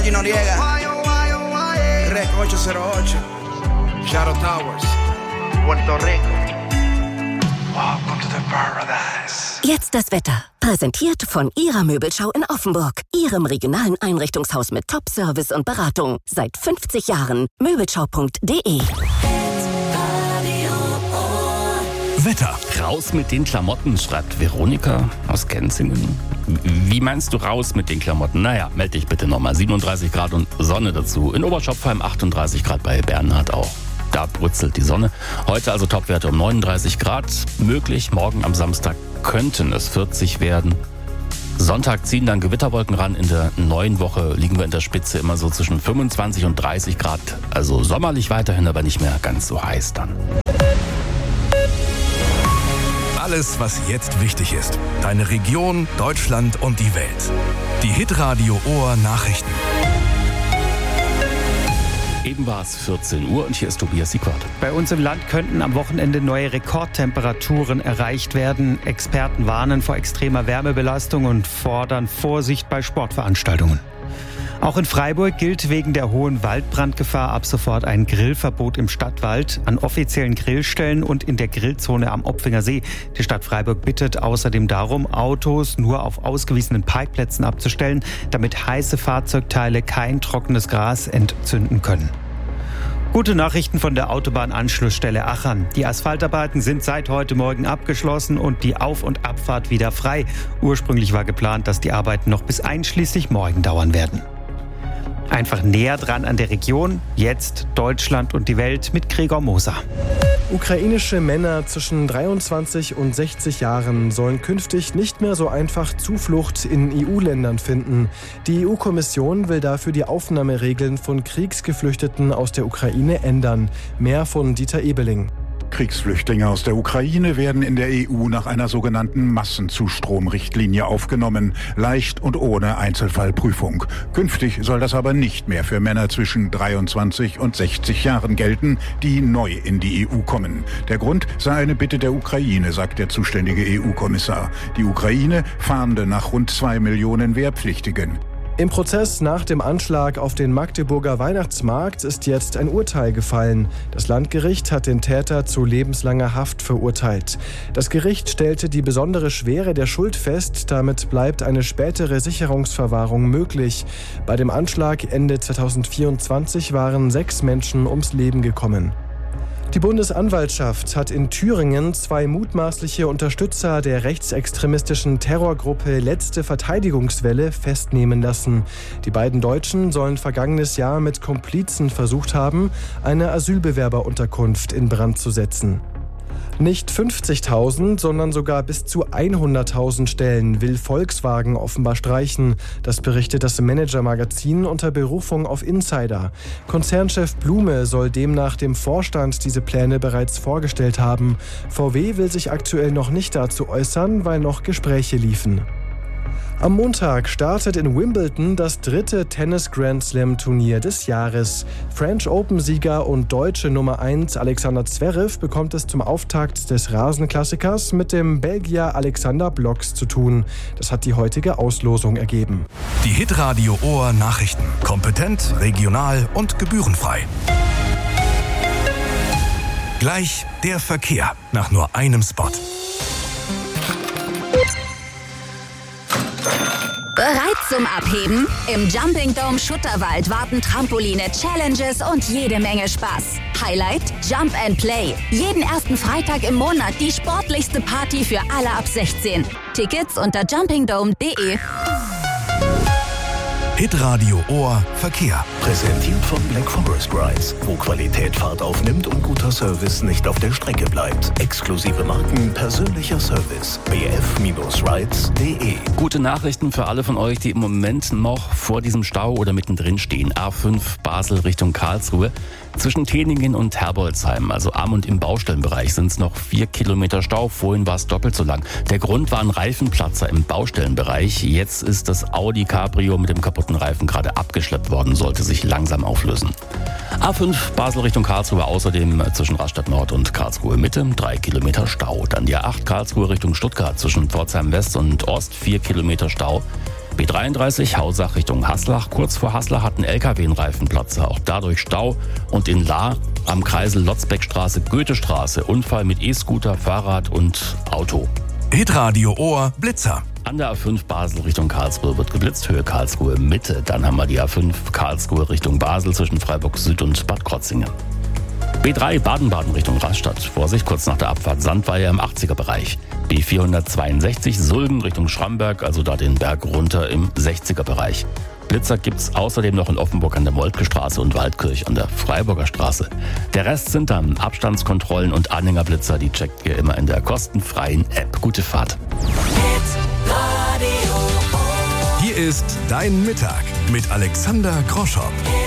Frankie Noriega, Rec 808, Shadow Towers, Puerto Rico. Welcome to the paradise. Jetzt das Wetter. Präsentiert von Ihrer Möbelschau in Offenburg. Ihrem regionalen Einrichtungshaus mit Top-Service und Beratung. Seit 50 Jahren. Möbelschau.de. Wetter. Raus mit den Klamotten, schreibt Veronika aus Kenzingen. Wie meinst du raus mit den Klamotten? Naja, melde dich bitte nochmal. 37 Grad und Sonne dazu. In Oberschopfheim 38 Grad, bei Bernhard auch. Da brutzelt die Sonne. Heute also Topwerte um 39 Grad. Möglich, morgen am Samstag könnten es 40 werden. Sonntag ziehen dann Gewitterwolken ran. In der neuen Woche liegen wir in der Spitze immer so zwischen 25 und 30 Grad. Also sommerlich weiterhin, aber nicht mehr ganz so heiß dann. Alles, was jetzt wichtig ist. Deine Region, Deutschland und die Welt. Die Hitradio Ohr Nachrichten. Eben war es 14 Uhr und hier ist Tobias Siegwart. Bei uns im Land könnten am Wochenende neue Rekordtemperaturen erreicht werden. Experten warnen vor extremer Wärmebelastung und fordern Vorsicht bei Sportveranstaltungen. Auch in Freiburg gilt wegen der hohen Waldbrandgefahr ab sofort ein Grillverbot im Stadtwald, an offiziellen Grillstellen und in der Grillzone am Opfinger See. Die Stadt Freiburg bittet außerdem darum, Autos nur auf ausgewiesenen Parkplätzen abzustellen, damit heiße Fahrzeugteile kein trockenes Gras entzünden können. Gute Nachrichten von der Autobahnanschlussstelle Achern. Die Asphaltarbeiten sind seit heute Morgen abgeschlossen und die Auf- und Abfahrt wieder frei. Ursprünglich war geplant, dass die Arbeiten noch bis einschließlich morgen dauern werden. Einfach näher dran an der Region, jetzt Deutschland und die Welt mit Gregor Moser. Ukrainische Männer zwischen 23 und 60 Jahren sollen künftig nicht mehr so einfach Zuflucht in EU-Ländern finden. Die EU-Kommission will dafür die Aufnahmeregeln von Kriegsgeflüchteten aus der Ukraine ändern. Mehr von Dieter Ebeling. Kriegsflüchtlinge aus der Ukraine werden in der EU nach einer sogenannten Massenzustromrichtlinie aufgenommen, leicht und ohne Einzelfallprüfung. Künftig soll das aber nicht mehr für Männer zwischen 23 und 60 Jahren gelten, die neu in die EU kommen. Der Grund sei eine Bitte der Ukraine, sagt der zuständige EU-Kommissar. Die Ukraine fahnde nach rund 2 Millionen Wehrpflichtigen. Im Prozess nach dem Anschlag auf den Magdeburger Weihnachtsmarkt ist jetzt ein Urteil gefallen. Das Landgericht hat den Täter zu lebenslanger Haft verurteilt. Das Gericht stellte die besondere Schwere der Schuld fest. Damit bleibt eine spätere Sicherungsverwahrung möglich. Bei dem Anschlag Ende 2024 waren 6 Menschen ums Leben gekommen. Die Bundesanwaltschaft hat in Thüringen 2 mutmaßliche Unterstützer der rechtsextremistischen Terrorgruppe Letzte Verteidigungswelle festnehmen lassen. Die beiden Deutschen sollen vergangenes Jahr mit Komplizen versucht haben, eine Asylbewerberunterkunft in Brand zu setzen. Nicht 50.000, sondern sogar bis zu 100.000 Stellen will Volkswagen offenbar streichen. Das berichtet das Manager-Magazin unter Berufung auf Insider. Konzernchef Blume soll demnach dem Vorstand diese Pläne bereits vorgestellt haben. VW will sich aktuell noch nicht dazu äußern, weil noch Gespräche liefen. Am Montag startet in Wimbledon das 3. Tennis-Grand-Slam-Turnier des Jahres. French Open-Sieger und deutsche Nummer 1 Alexander Zverev bekommt es zum Auftakt des Rasenklassikers mit dem Belgier Alexander Blocks zu tun. Das hat die heutige Auslosung ergeben. Die Hitradio Ohr Nachrichten. Kompetent, regional und gebührenfrei. Gleich der Verkehr nach nur einem Spot. Bereit zum Abheben? Im Jumping Dome Schutterwald warten Trampoline, Challenges und jede Menge Spaß. Highlight? Jump and Play. Jeden ersten Freitag im Monat die sportlichste Party für alle ab 16. Tickets unter jumpingdome.de. Hitradio Ohr Verkehr. Präsentiert von Black Forest Rides, wo Qualität Fahrt aufnimmt und guter Service nicht auf der Strecke bleibt. Exklusive Marken, persönlicher Service. bf-rides.de. Gute Nachrichten für alle von euch, die im Moment noch vor diesem Stau oder mittendrin stehen. A5 Basel Richtung Karlsruhe. Zwischen Teningen und Herbolzheim, also am und im Baustellenbereich, sind es noch 4 Kilometer Stau. Vorhin war es doppelt so lang. Der Grund war ein Reifenplatzer im Baustellenbereich. Jetzt ist das Audi Cabrio mit dem kaputten Reifen gerade abgeschleppt worden, sollte sich langsam auflösen. A5 Basel Richtung Karlsruhe, außerdem zwischen Rastatt Nord und Karlsruhe Mitte 3 Kilometer Stau. Dann die A8 Karlsruhe Richtung Stuttgart zwischen Pforzheim West und Ost 4 Kilometer Stau. B33 Hausach Richtung Haslach. Kurz vor Haslach hat ein LKW einen Reifenplatzer. Auch dadurch Stau. Und in Lahr am Kreisel Lotzbeckstraße, Goethestraße. Unfall mit E-Scooter, Fahrrad und Auto. Hitradio Ohr Blitzer. An der A5 Basel Richtung Karlsruhe wird geblitzt, Höhe Karlsruhe Mitte. Dann haben wir die A5 Karlsruhe Richtung Basel zwischen Freiburg Süd und Bad Krotzingen. B3 Baden-Baden Richtung Rastatt. Vorsicht, kurz nach der Abfahrt Sandweiher im 80er-Bereich. B462 Sulgen Richtung Schramberg, also da den Berg runter im 60er-Bereich. Blitzer gibt's außerdem noch in Offenburg an der Moltke Straße und Waldkirch an der Freiburger Straße. Der Rest sind dann Abstandskontrollen und Anhängerblitzer, die checkt ihr immer in der kostenfreien App. Gute Fahrt. Hier ist Dein Mittag mit Alexander Groschow.